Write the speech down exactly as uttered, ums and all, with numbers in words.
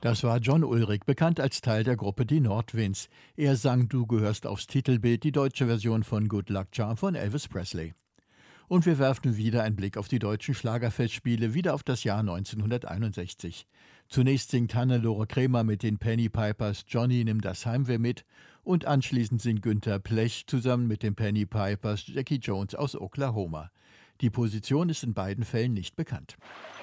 Das war John Ulrich, bekannt als Teil der Gruppe Die Nordwinds. Er sang Du gehörst aufs Titelbild, die deutsche Version von Good Luck Charm von Elvis Presley. Und wir werfen wieder einen Blick auf die deutschen Schlagerfestspiele, wieder auf das Jahr neunzehnhunderteinundsechzig. Zunächst singt Hannelore Krämer mit den Penny Pipers Johnny nimm das Heimweh mit und anschließend singt Günter Plech zusammen mit den Penny Pipers Jackie Jones aus Oklahoma. Die Position ist in beiden Fällen nicht bekannt.